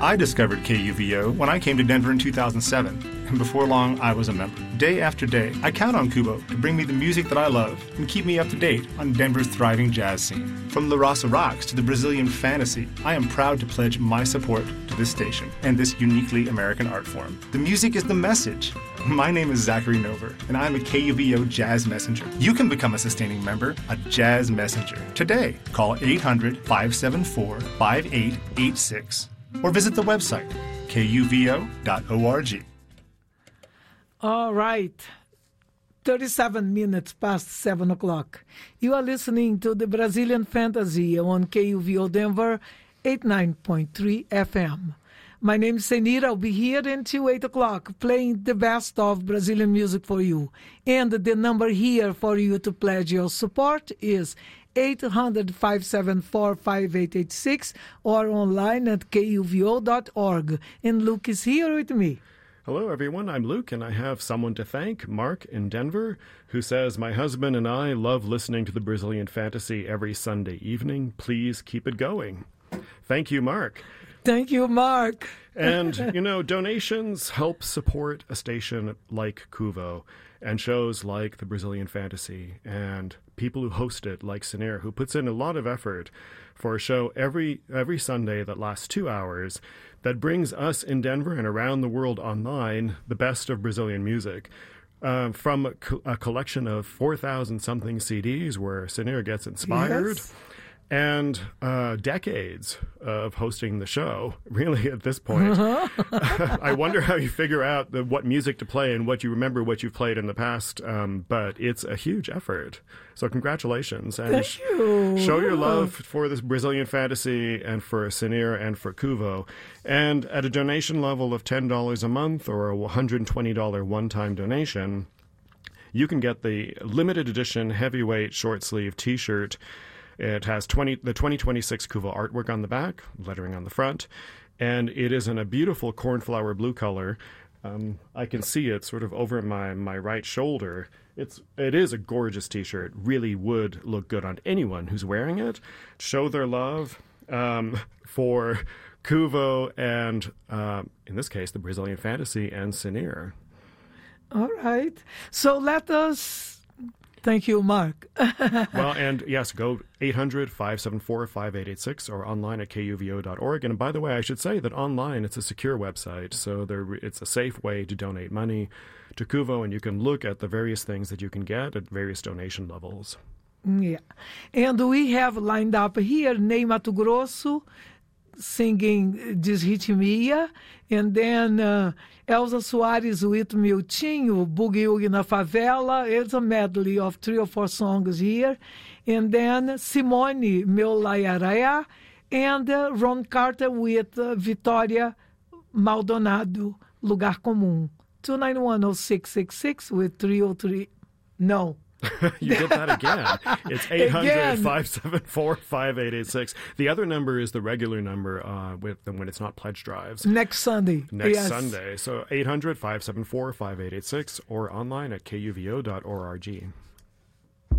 I discovered KUVO when I came to Denver in 2007, and before long, I was a member. Day after day, I count on Kubo to bring me the music that I love and keep me up to date on Denver's thriving jazz scene. From La Raça Rocks to the Brazilian Fantasy, I am proud to pledge my support to this station and this uniquely American art form. The music is the message. My name is Zachary Nover, and I'm a KUVO Jazz Messenger. You can become a sustaining member, a Jazz Messenger. Today, call 800-574-5886 or visit the website, kuvo.org. All right. 37 minutes past 7 o'clock. You are listening to the Brazilian Fantasy on KUVO Denver 89.3 FM. My name is Senira. I'll be here until 8 o'clock playing the best of Brazilian music for you. And the number here for you to pledge your support is 800-574-5886 or online at kuvo.org. And Luke is here with me. Hello, everyone. I'm Luke, and I have someone to thank, Mark in Denver, who says, my husband and I love listening to the Brazilian Fantasy every Sunday evening. Please keep it going. Thank you, Mark. Thank you, Mark. And, donations help support a station like Kuvo and shows like the Brazilian Fantasy and people who host it like Sinir, who puts in a lot of effort for a show every Sunday that lasts 2 hours that brings us in Denver and around the world online the best of Brazilian music. From a collection of 4,000-something CDs where Sinir gets inspired. Yes. And decades of hosting the show, really, at this point. I wonder how you figure out what music to play and what you remember what you've played in the past, but it's a huge effort. So congratulations. And Thank you. Show your love for this Brazilian Fantasy and for Sinir and for Kuvo. And at a donation level of $10 a month or a $120 one-time donation, you can get the limited edition heavyweight short sleeve T-shirt. It has the 2026 Kuvo artwork on the back, lettering on the front, and it is in a beautiful cornflower blue color. I can see it sort of over my right shoulder. It is a gorgeous T-shirt. Really would look good on anyone who's wearing it. Show their love for Kuvo and, in this case, the Brazilian Fantasy and Sinir. All right. So let us... Thank you, Mark. Well, and yes, go 800-574-5886 or online at kuvo.org. And by the way, I should say that online it's a secure website, so it's a safe way to donate money to Kuvo, and you can look at the various things that you can get at various donation levels. Yeah. And we have lined up here Ney Mato Grosso singing Disritmia, and then Elza Soares with Miltinho, Boogie Woogie na Favela. It's a medley of 3 or 4 songs here. And then Simone, Meu Laiaraya, and Ron Carter with Vitória Maldonado, Lugar Comum. 291-0666 with 303. No. You did that again. It's 800-574-5886. The other number is the regular number when it's not pledge drives. Next Sunday. Next Sunday. So 800-574-5886 or online at kuvo.org.